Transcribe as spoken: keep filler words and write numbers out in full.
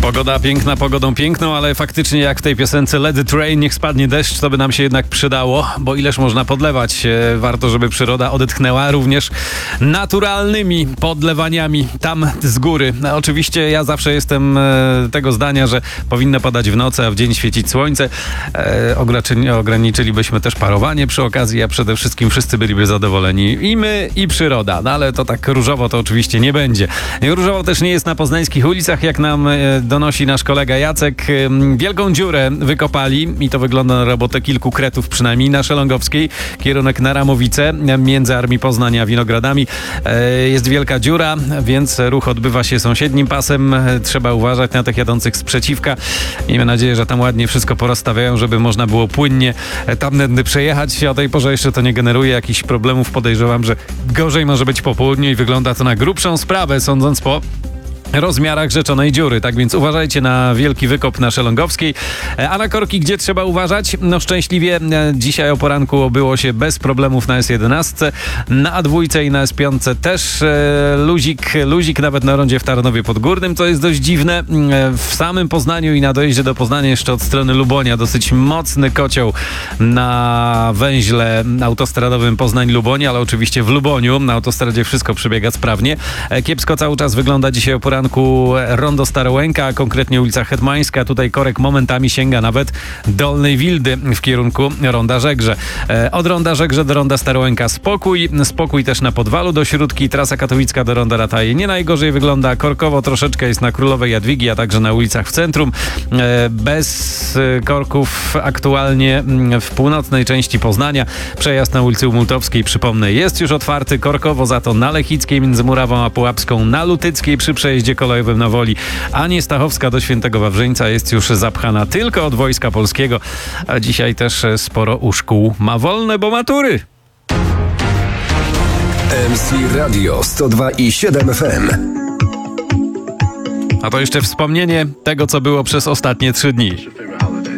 Pogoda piękna, pogodą piękną, ale faktycznie jak w tej piosence Let It Rain, niech spadnie deszcz, to by nam się jednak przydało, bo ileż można podlewać. Warto, żeby przyroda odetchnęła również naturalnymi podlewaniami tam z góry. No, oczywiście ja zawsze jestem e, tego zdania, że powinno padać w nocy, a w dzień świecić słońce. E, ograniczy, ograniczylibyśmy też parowanie przy okazji, a przede wszystkim wszyscy byliby zadowoleni. I my, i przyroda. No ale to tak różowo to oczywiście nie będzie. Różowo też nie jest na poznańskich ulicach, jak nam e, donosi nasz kolega Jacek. Wielką dziurę wykopali i to wygląda na robotę kilku kretów, przynajmniej na Szelongowskiej, kierunek na Ramowice, między Armii Poznań a Winogradami. Jest wielka dziura, więc ruch odbywa się sąsiednim pasem. Trzeba uważać na tych jadących z przeciwka. Miejmy nadzieję, że tam ładnie wszystko porozstawiają, żeby można było płynnie tamtędy przejechać. O tej porze jeszcze to nie generuje jakichś problemów. Podejrzewam, że gorzej może być po południu i wygląda to na grubszą sprawę, sądząc po rozmiarach rzeczonej dziury. Tak więc uważajcie na wielki wykop na Szelongowskiej. A na korki gdzie trzeba uważać? No szczęśliwie dzisiaj o poranku obyło się bez problemów na S jedenaście. Na A dwa i na S pięć też e, luzik, luzik nawet na rondzie w Tarnowie Podgórnym, co jest dość dziwne. W samym Poznaniu i na dojeździe do Poznania jeszcze od strony Lubonia dosyć mocny kocioł na węźle autostradowym Poznań-Lubonia, ale oczywiście w Luboniu na autostradzie wszystko przebiega sprawnie. Kiepsko cały czas wygląda dzisiaj o poranku rondo Starołęka, a konkretnie ulica Hetmańska. Tutaj korek momentami sięga nawet Dolnej Wildy w kierunku ronda Żegrze. Od ronda Żegrze do ronda Starołęka spokój. Spokój też na Podwalu do Śródki. Trasa katowicka do ronda Rataje nie najgorzej wygląda. Korkowo troszeczkę jest na Królowej Jadwigi, a także na ulicach w centrum. Bez korków aktualnie w północnej części Poznania. Przejazd na ulicy Umultowskiej, przypomnę, jest już otwarty. Korkowo za to na Lechickiej między Murawą a Pułapską, na Lutyckiej przy przejeździe kolejowym na Woli, a nie Stachowska do Świętego Wawrzyńca jest już zapchana tylko od Wojska Polskiego, a dzisiaj też sporo u szkół ma wolne, bo matury. M C Radio sto dwa i siedem F M. A to jeszcze wspomnienie tego, co było przez ostatnie trzy dni.